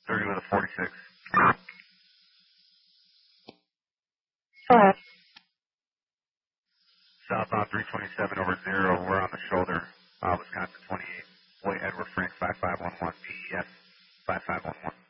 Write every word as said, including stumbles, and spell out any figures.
thirty with a forty-six. Hello. Southbound three twenty-seven over zero. We're on the shoulder. Uh, Wisconsin twenty-eight. White Edward Frank five five one one. B E S five five one one.